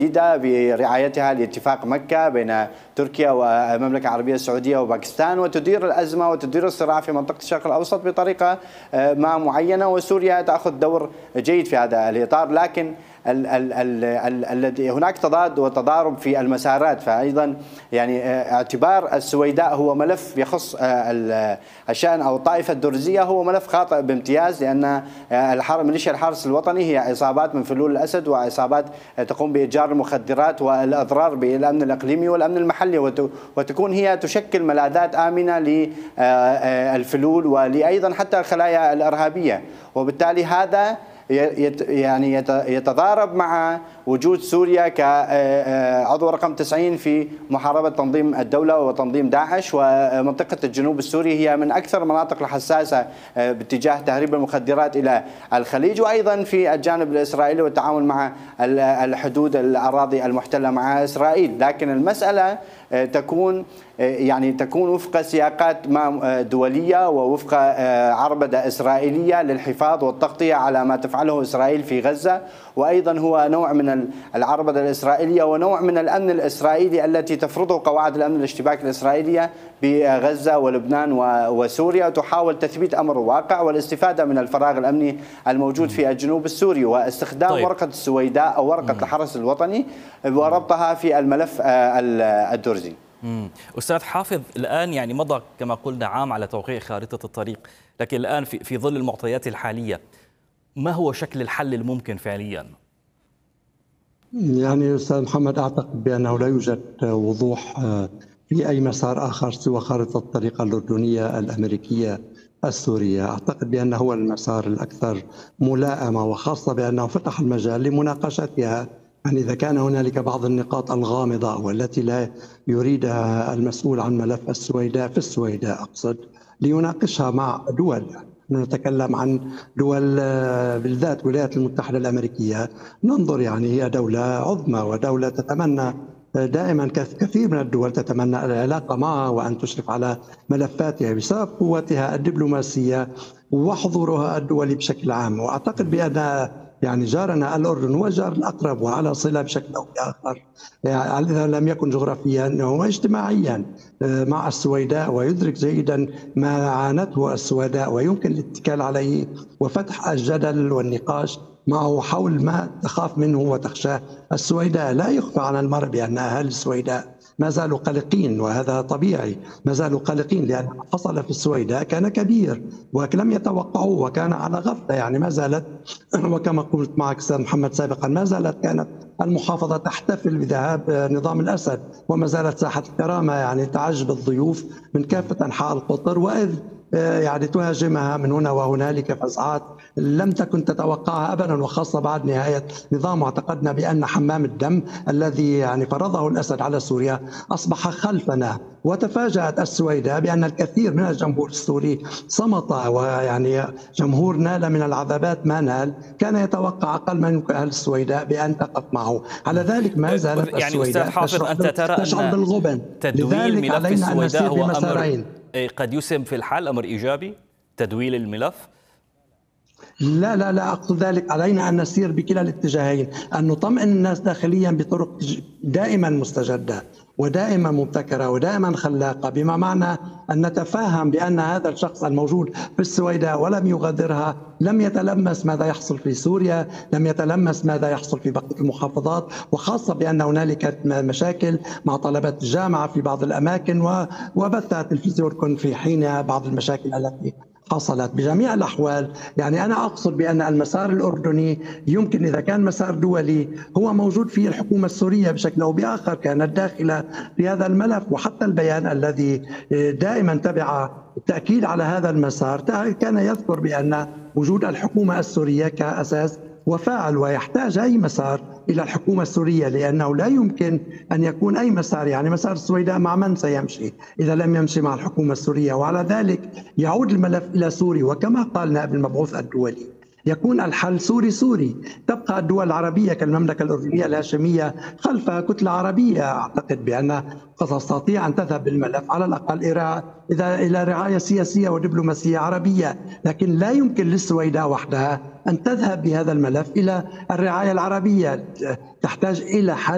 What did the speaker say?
جديدة برعايتها لاتفاق مكة بين تركيا والمملكة العربية السعودية وباكستان، وتدير الأزمة وتدير الصراع في منطقة الشرق الأوسط بطريقة ما معينة، وسوريا تأخذ دور جيد في هذا الإطار. لكن الذي هناك تضاد وتضارب في المسارات، فأيضا يعني اعتبار السويداء هو ملف يخص الشأن أو الطائفة الدرزية هو ملف خاطئ بامتياز، لأن ميليشيا الحرس الوطني هي عصابات من فلول الأسد وعصابات تقوم بإتجار المخدرات والأضرار بالأمن الإقليمي والأمن المحلي، وتكون هي تشكل ملاذات آمنة للفلول ولأيضا حتى الخلايا الإرهابية، وبالتالي هذا يعني يتضارب مع وجود سوريا كعضو رقم 90 في محاربة تنظيم الدولة وتنظيم داعش. ومنطقة الجنوب السوري هي من أكثر المناطق الحساسة باتجاه تهريب المخدرات إلى الخليج، وأيضا في الجانب الإسرائيلي والتعامل مع الحدود الأراضي المحتلة مع إسرائيل. لكن المسألة تكون وفق سياقات دولية ووفق عربدة إسرائيلية للحفاظ والتغطية على ما تفعله إسرائيل في غزة، وأيضا هو نوع من العربدة الإسرائيلية ونوع من الأمن الإسرائيلي التي تفرضه قواعد الأمن الاشتباك الإسرائيلية بغزة ولبنان وسوريا، وتحاول تثبيت أمر الواقع والاستفادة من الفراغ الأمني الموجود في الجنوب السوري، واستخدام ورقة السويداء أو ورقة الحرس الوطني وربطها في الملف الدرزي. أستاذ حافظ، الآن يعني مضى كما قلنا عام على توقيع خارطة الطريق، لكن الآن في ظل المعطيات الحالية ما هو شكل الحل الممكن فعليا؟ يعني أستاذ محمد، أعتقد بأنه لا يوجد وضوح في أي مسار آخر سوى خارطة الطريق الأردنية الأمريكية السورية. أعتقد بأنه هو المسار الأكثر ملائمة، وخاصة بأنه فتح المجال لمناقشتها. يعني إذا كان هنالك بعض النقاط الغامضة والتي لا يريدها المسؤول عن ملف السويداء في السويداء أقصد ليناقشها مع دول، نتكلم عن دول بالذات الولايات المتحدة الأمريكية، ننظر يعني هي دولة عظمى ودولة تتمنى دائما، كثير من الدول تتمنى العلاقة معها وأن تشرف على ملفاتها بسبب قوتها الدبلوماسية وحضورها الدولي بشكل عام. وأعتقد بأن يعني جارنا الأردن هو الجار الأقرب وعلى صلة بشكل أو بآخر، يعني إذا لم يكن جغرافيا هو اجتماعيا مع السويداء، ويدرك جيدا ما عانته السويداء ويمكن الاتكال عليه وفتح الجدل والنقاش معه حول ما تخاف منه وتخشاه السويداء. لا يخفى على المرء بأن أهل السويداء ما زالوا قلقين، وهذا طبيعي، ما زالوا قلقين لأن ما حصل في السويداء كان كبير ولم يتوقعوه وكان على غفلة. يعني ما زالت، وكما قلت معك أستاذ محمد سابقا، ما زالت كانت المحافظة تحتفل بذهاب نظام الأسد، وما زالت ساحة الكرامة يعني تعجب الضيوف من كافة أنحاء القطر، وإذ يعني تهاجمها من هنا وهنالك فزعات لم تكن تتوقعها ابدا، وخاصه بعد نهايه نظام. واعتقدنا بان حمام الدم الذي يعني فرضه الاسد على سوريا اصبح خلفنا، وتفاجات السويداء بان الكثير من الجمهور السوري صمت، ويعني جمهور نال من العذابات ما نال، كان يتوقع اقل من اهل السويداء بان تقف معه. على ذلك ما زالت يعني السويداء أستاذ حافظ، أنت ترى تشعر بالغبن. تدويل ملف السويداء هو بمسارين قد يسهم في الحل، أمر إيجابي تدويل الملف؟ لا أقصد ذلك. علينا أن نسير بكلا الاتجاهين، أن نطمئن الناس داخليا بطرق دائما مستجدة ودائما مبتكرة ودائما خلاقة، بما معنى أن نتفاهم بأن هذا الشخص الموجود في السويداء ولم يغادرها لم يتلمس ماذا يحصل في سوريا، لم يتلمس ماذا يحصل في بقية المحافظات، وخاصة بأن هنالك مشاكل مع طلبة الجامعة في بعض الأماكن، وبث التلفزيون في حينها بعض المشاكل التي حصلت. بجميع الأحوال يعني أنا أقصد بأن المسار الأردني يمكن إذا كان مسار دولي هو موجود فيه الحكومة السورية بشكل أو بآخر كانت داخلة في هذا الملف، وحتى البيان الذي دائما تبع التأكيد على هذا المسار كان يذكر بأن وجود الحكومة السورية كأساس وفاعل، ويحتاج أي مسار إلى الحكومة السورية، لأنه لا يمكن أن يكون أي مسار، يعني مسار السويداء مع من سيمشي إذا لم يمشي مع الحكومة السورية؟ وعلى ذلك يعود الملف إلى سوري، وكما قال نائب المبعوث الدولي يكون الحل سوري. تبقى الدول العربية كالمملكة الأردنية الهاشمية خلفها كتلة عربية. أعتقد بأن قد تستطيع أن تذهب بالملف على الأقل إلى رعاية سياسية ودبلوماسية عربية، لكن لا يمكن للسويداء وحدها أن تذهب بهذا الملف إلى الرعاية العربية، تحتاج إلى حل